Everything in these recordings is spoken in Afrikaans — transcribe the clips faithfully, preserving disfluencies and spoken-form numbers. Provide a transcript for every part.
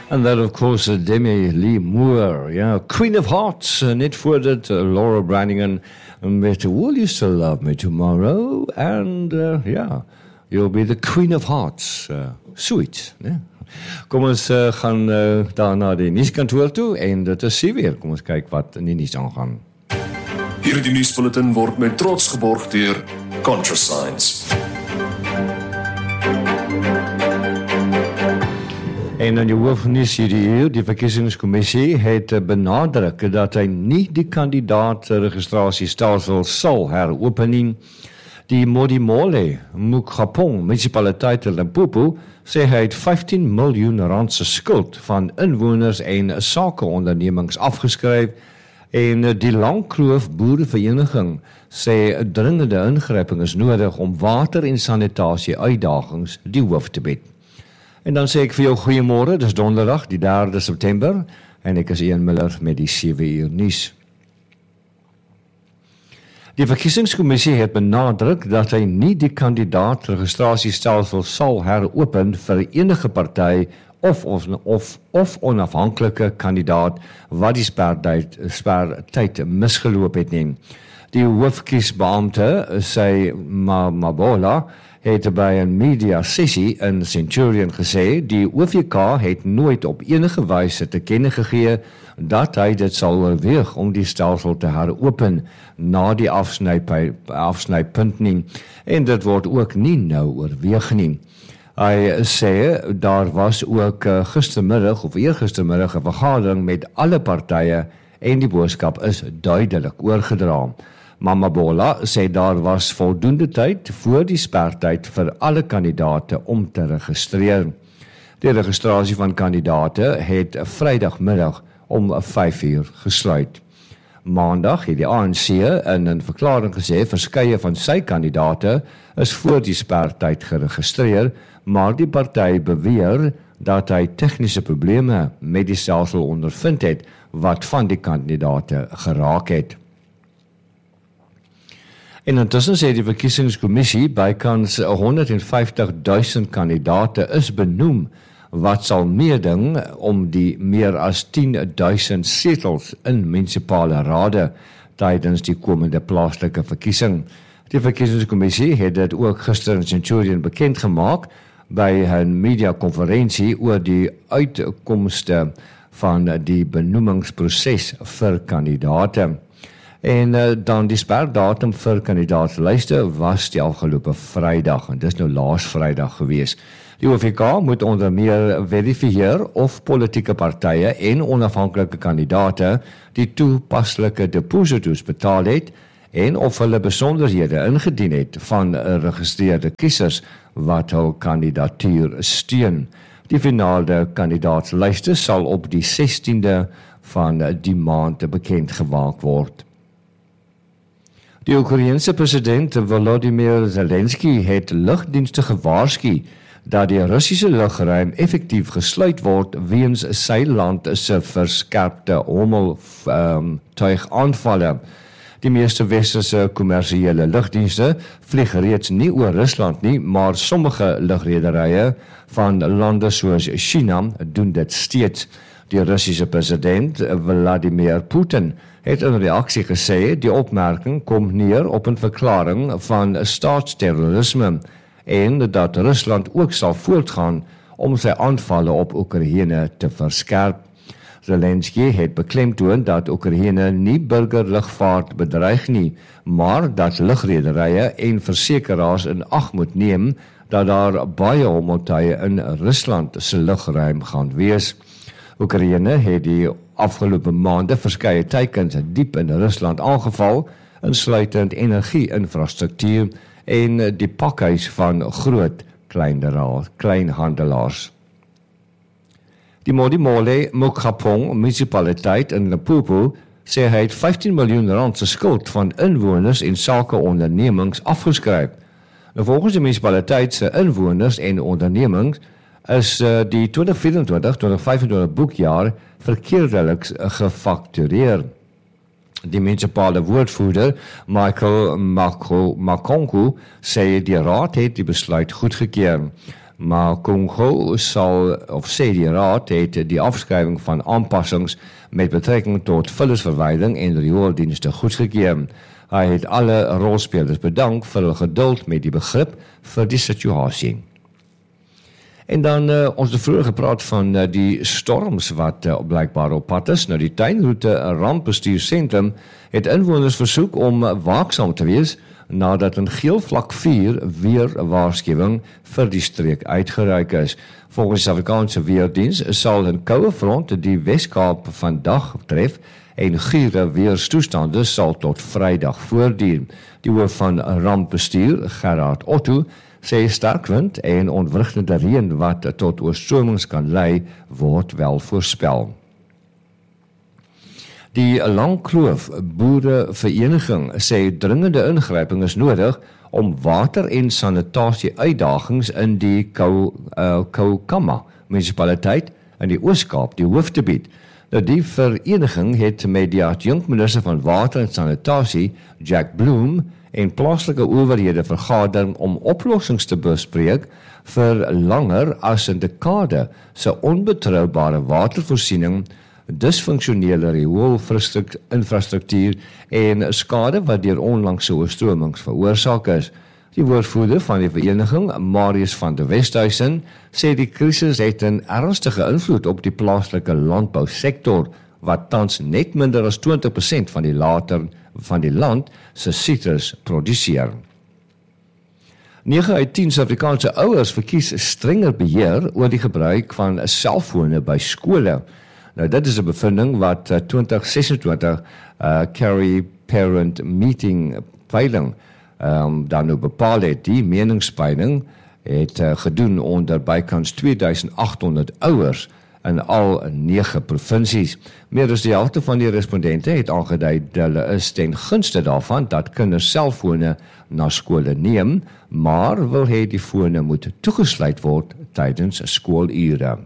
And that, of course, uh, Demi Lee Moore, yeah, Queen of Hearts, uh, net voor dit, uh, Laura Branigan met Will You Still Love Me Tomorrow? And, uh, yeah, you'll be the Queen of Hearts. Uh, sweet, yeah. Kom ons uh, gaan uh, daar na die nuuskantoor toe en dit is sie weer. Kom ons kyk wat in die nuus aangaan. Hierdie nuusbulletin word met trots geborg deur ContraScience. En in die hoofnuus hierdie uur, die verkiesingskommissie het benadruk dat hy nie die kandidaatregistrasiestelsel sal heropen nie. Die Modimolle Mokgapong munisipaliteit in Limpopo sê hy het vyftien miljoen rand se skuld van inwoners en sakeondernemings afgeskryf en die Langkloof Boerevereniging sê dringende ingryping is nodig om water en sanitasie uitdagings die hoof te bied. En dan sê ek vir jou goeiemôre, dis donderdag die derde September en ek is Ian Miller met die sewe uur nuus. Die verkiesingskommissie het benadruk dat hy nie die kandidaatregistrasiestelsel sal heropen vir enige party of of of, of onafhanklike kandidaat wat die spertyd spertyd misgeloop het nie. Die hoofkiesbeampte sê Mabola het by 'n media sessie in Centurion gesê die O V K het nooit op enige wyse te kenne gegee dat hy dit sal oorweeg om die stelsel te heropen na die afsnypunt nie en dit word ook nie nou oorweeg nie. Hy sê daar was ook gistermiddag of eergistermiddag 'n vergadering met alle partye en die boodskap is duidelik oorgedra. Mabola sê daar was voldoende tyd voor die spertyd vir alle kandidate om te registreer. Die registrasie van kandidate het Vrydagmiddag om vyf uur gesluit. Maandag het die A N C in 'n verklaring gesê verskeie van sy kandidate is voor die spertyd geregistreer, maar die party beweer dat hy tegniese probleme met die stelsel ondervind het wat van die kandidate geraak het. En intussen sê die verkiesingskommissie bykans honderdvyftig duisend kandidate is benoem wat sal meeding om die meer as tien duisend setels in munisipale rade tydens die komende plaaslike verkiesing. Die verkiesingskommissie het dit ook gister in Centurion bekend gemaak by 'n media-konferensie oor die uitkomste van die benoemingsproses vir kandidate. En uh, dan die sperdatum vir kandidaatslyste was die afgelope Vrydag en dis nou laas Vrydag gewees. Die O V K moet onder meer verifieer of politieke partye en onafhanklike kandidate die toepaslike depositos betaal het en of hulle besonderhede ingedien het van geregistreerde kiesers wat hul kandidatuur steun. Die finale kandidaatslyste sal op die sestiende van die maand bekend gemaak word. Die Oekraïense president Volodymyr Zelensky het lugdienste gewaarsku dat die Russiese lugruim effektief gesluit word weens sy land se verskerpte hommeltuigaanvalle. Um, die meeste westerse kommersiële lugdienste vlieg reeds nie oor Rusland nie, maar sommige lugrederye van lande soos China doen dit steeds. Die Russiese president Vladimir Putin het in reaksie gesê die opmerking kom neer op 'n verklaring van staatsterrorisme en dat Rusland ook sal voortgaan om sy aanvalle op Oekraïne te verskerp. Zelensky het beklemtoon dat Oekraïne nie burgerlugvaart bedreig nie, maar dat lugrederye en versekeraars in ag moet neem dat daar baie hommeltuie in Rusland se lugruim gaan wees. Oekraïne het die afgelope maande verskeie teikens diep in Rusland aangeval, insluitend energie-infrastruktuur en die pakhuis van groot kleinhandelaars. Die Modimolle Mokgapong munisipaliteit in Limpopo sê hy het vyftien miljoen rand se skuld van inwoners en sakeondernemings afgeskryf. Volgens die munisipaliteit se inwoners en ondernemings is uh, die twintig vyf-twintig twintig vyf-en-twintig boekjaar verkeerdeliks gefaktureer. Die munisipale woordvoerder Michael Makongu sê die raad het die besluit goedgekeur. maar Congo sal, of sê die raad, het die afskrywing van aanpassings met betrekking tot vullisverwyding en riooldienste goedgekeur. Hy het alle rolspelers bedank vir hul geduld met die begrip vir die situasie. En dan, uh, ons het vroeger gepraat van uh, die storms wat uh, blijkbaar op pad is. Nou, die tuinroute rampbestuursentrum het inwoners versoek om uh, waaksaam te wees nadat in geel vlak vier weer waarskuwing vir die streek uitgereik is. Volgens die Suid-Afrikaanse Weerdiens sal 'n koue front die Wes-Kaap vandag tref en gure weerstoestande sal tot Vrydag voortduur. Die hoof van rampbestuur, Gerard Otto, sê sterk wind en ontwrigtende reën wat tot oorstromings kan lei, word wel voorspel. Die Langkloof Boerevereniging sê dringende ingryping is nodig om water- en sanitasie uitdagings in die Koukamma munisipaliteit in die Oos-Kaap die hoof te bied. Nou, die vereniging het met die adjunkminister van water en sanitasie, Jack Bloom, en plaaslike owerhede vergadering om oplossings te bespreek vir langer as 'n dekade se onbetroubare watervoorsiening, disfunksionele rioolinfrastruktuur en skade wat deur onlangse oorstromings veroorsaak is. Die woordvoerder van die vereniging, Marius van der Westhuizen, sê die krisis het 'n ernstige invloed op die plaaslike landbousektor, wat tans net minder as twintig persent van die later van die land se sitrus produseer. nege uit tien Suid-Afrikaanse ouers verkies strenger beheer oor die gebruik van selfone by skole. Nou, dit is 'n bevinding wat uh, twintig sesentwintig uh, Carry Parent Meeting peiling um, dan nou bepaal het. Die meningspeiling het uh, gedoen onder bykans twee duisend agt honderd ouers in al nege provinsies. Meer as die helfte van die respondente het aangedui dat hulle is ten gunste daarvan dat kinders selfone na skole neem, maar wil hê die fone moet toegesluit word tydens skoolure.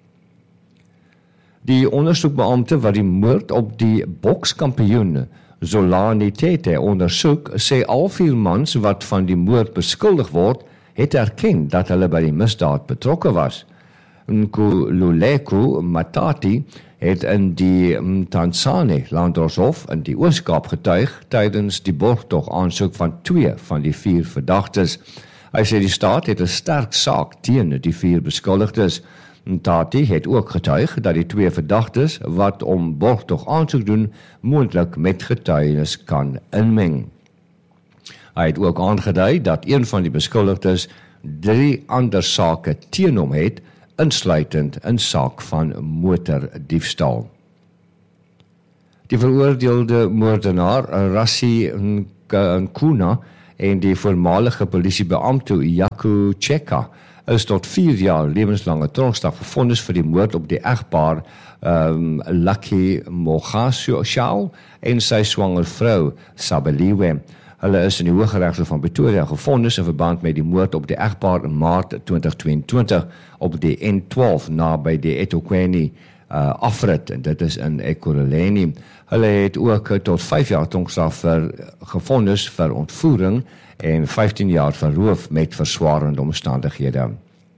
Die ondersoekbeampte wat die moord op die bokskampioen Zolani Tete ondersoek, sê al vier mans wat van die moord beskuldig word, het erken dat hulle by die misdaad betrokke was. Nkululeko Matati het in die Mthanzane Landdroshof in die Oos-Kaap getuig tydens die borgtog aansoek van twee van die vier verdagtes. Hy sê die staat het 'n sterk saak teen die vier beskuldigdes. Mtati het ook getuig dat die twee verdagtes wat om borgtog aansoek doen, moontlik met getuienis kan inmeng. Hy het ook aangedui dat een van die beskuldigdes drie ander sake teen hom het, insluitend in saak van motordiefstal. Die veroordeelde moordenaar Rassi Nkuna en die voormalige polisiebeampte Jaco Cheka is tot vier jaar lewenslange tronkstraf gefonnis vir die moord op die egpaar um, Lucky Mogashio en sy swanger vrou Sabeliwe. Hulle is in die Hooggeregshof van Pretoria gefonnis in verband met die moord op die egpaar in Maart twintig tweeëntwintig op die N twaalf naby die eThekwini uh, afrit, en dit is in Ekurhuleni. Hulle het ook tot vyf jaar tronkstraf vir gefonnis vir ontvoering en vyftien jaar vir roof met verswarende omstandighede.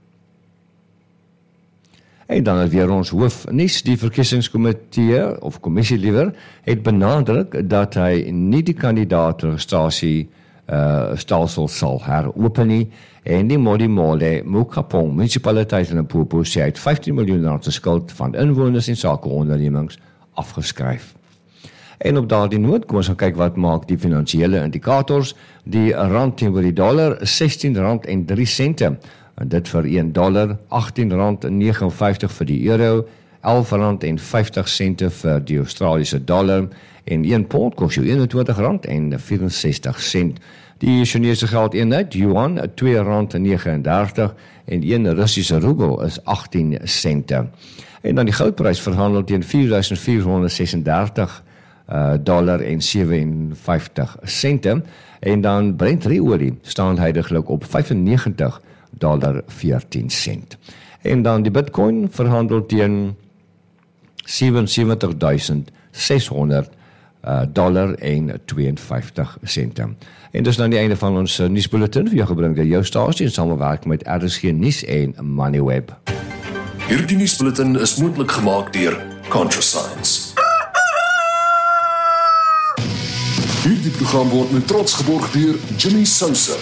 En dan het weer ons hoofnuus, die verkiesingskomitee, of kommissie liewer, het benadruk dat hy nie die kandidaatregistrasie uh, stelsel sal heropen nie, en die Modimolle Mokapong munisipaliteit in Limpopo sê hy het vyftien miljoen rand se skuld van inwoners en sakeondernemings afgeskryf. En op daardie noot, kom ons gaan kyk wat maak die finansiële indikators. Die rand teenoor die dollar, sestien rand en drie sente. En dit vir een dollar, agttien rand en negenenvyftig vir die euro, elf rand en vyftig sente vir die Australiese dollar, en een pond kos jou eenentwintig rand en vierensestig sent. Die Chinese geldeenheid, yuan, twee rand en negenendertig, en een Russiese roebel is agttien sente. En dan die goudprys verhandel teen vier duisend vierhonderd sesendertig Uh, dollar en sewenvyftig sente, en dan Brent olie staan huidiglik op vyfennegentig dollar veertien sent. En dan die Bitcoin verhandel teen sewensewentig duisend seshonderd uh, dollar en tweeënvyftig sente. En dis nou die einde van ons uh, nuusbulletin vir jou gebring deur jou stasie in samewerking met R S G Nuus en Moneyweb. Hierdie nuusbulletin is moontlik gemaak deur ContraScience. Hierdie program word met trots geborg deur Jimmy Sousa.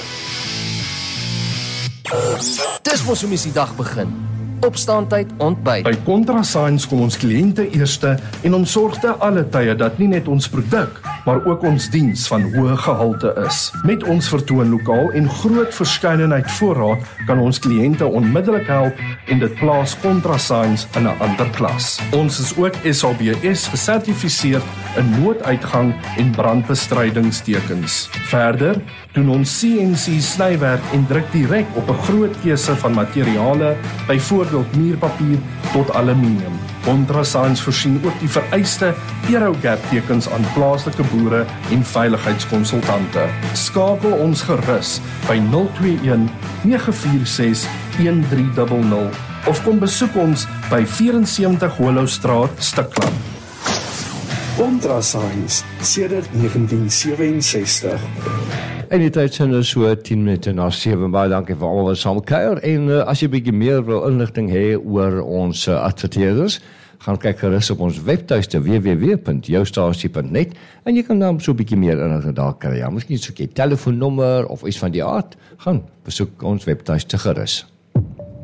Dis mos hoe mens die dag begin. Opstaantyd, ontbyt. By ContraScience kom ons kliënte eerste en ons sorg te alle tye dat nie net ons produk, maar ook ons diens van hoë gehalte is. Met ons vertoonlokaal en groot verskeidenheid voorraad kan ons kliënte onmiddellik help en dit plaas ContraScience in 'n ander klas. Ons is ook S A B S gesertifiseerd in nooduitgang en brandbestrydingstekens. Verder doen ons C N C snywerk en druk direk op 'n groot keuse van materiale, byvoorbeeld muurpapier tot aluminium. ContraScience voorsien ook die vereiste Aerogap tekens aan plaaslike boere en veiligheidskonsultante. Skakel ons gerus by nul twee een nege vier ses een drie nul nul of kom besoek ons by vyf-en-sewentig Hollowstraat, Stikland. ContraScience sedert negentien sewensestig. En die tyd sin is so tien minute na sewe. Baie dankie vir almal wat saam kuier. En uh, as jy 'n bietjie meer wil inligting hê oor ons uh, adverteerders, gaan kyk gerus op ons webtuiste w w w punt joustasie punt net en jy kan dan so 'n bietjie meer inligting daar kry. Ja, miskien soek jy telefoonnommer of iets van die aard, gaan besoek ons webtuiste gerus.